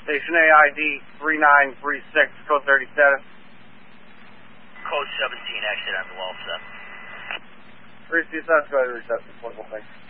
Station AID 3936, code 30 status. Code 17, exit on the wall, sir. Reach the assessment, go ahead and reset the portable thing.